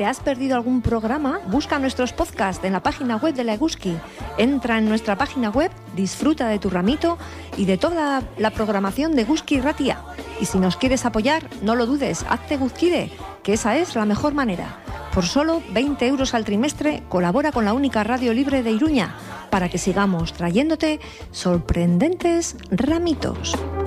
te has perdido algún programa, busca nuestros podcasts en la página web de la Eguski. Entra en nuestra página web, disfruta de tu ramito y de toda la programación de Eguski Irratia. Y si nos quieres apoyar, no lo dudes, hazte Guzkide, que esa es la mejor manera. Por solo 20 euros al trimestre, colabora con la única radio libre de Iruña, para que sigamos trayéndote sorprendentes ramitos.